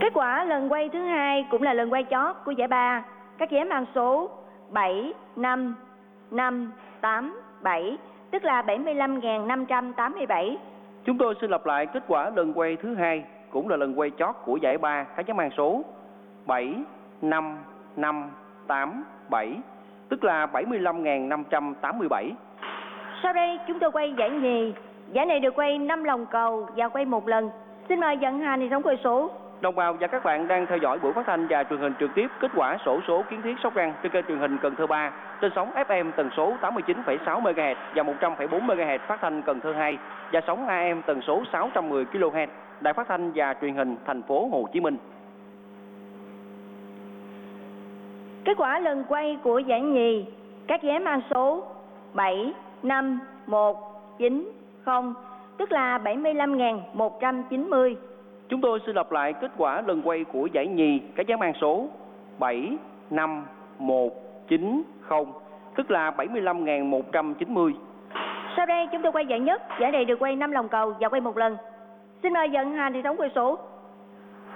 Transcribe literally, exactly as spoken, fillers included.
Kết quả lần quay thứ hai cũng là lần quay chót của giải ba. Các vé mang số bảy, năm, năm, tám, bảy, tức là bảy mươi lăm nghìn năm trăm tám mươi bảy. Chúng tôi xin lặp lại kết quả lần quay thứ hai cũng là lần quay chót của giải ba. Các vé mang số bảy, năm, năm, tám, bảy, tức là bảy mươi lăm nghìn năm trăm tám mươi bảy. Sau đây chúng tôi quay giải nhì. Giải này được quay năm lòng cầu và quay một lần. Xin mời vận hành hệ thống quay số. Đồng bào và các bạn đang theo dõi buổi phát thanh và truyền hình trực tiếp kết quả xổ số kiến thiết Sóc Trăng trên kênh truyền hình Cần Thơ ba trên sóng ép em tần số tám mươi chín phẩy sáu mê ga héc và một trăm phẩy bốn mê ga héc phát thanh Cần Thơ hai và sóng a em tần số sáu trăm mười ki lô héc Đài Phát thanh và Truyền hình thành phố Hồ Chí Minh. Kết quả lần quay của giải nhì, các vé mang số bảy, năm, một, chín, không, tức là bảy mươi lăm nghìn một trăm chín mươi. Chúng tôi xin lặp lại kết quả lần quay của giải nhì. Các vé mang số bảy, năm, một, chín, không, tức là bảy mươi lăm nghìn một trăm chín mươi. Sau đây chúng tôi quay giải nhất. Giải này được quay năm lòng cầu và quay một lần. Xin mời vận hành hệ thống quay số.